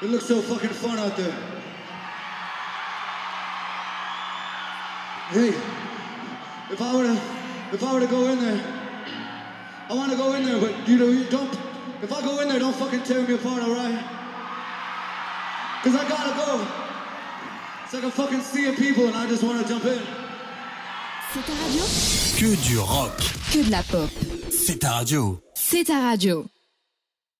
It looks so fucking fun out there. Hey, if I were to go in there, I want to go in there, but you don't. If I go in there, don't fucking tear me apart, alright? Cause I gotta go. It's like a fucking sea of people, and I just want to jump in. C'est ta radio? Que du rock. Que de la pop. C'est ta radio. C'est ta radio.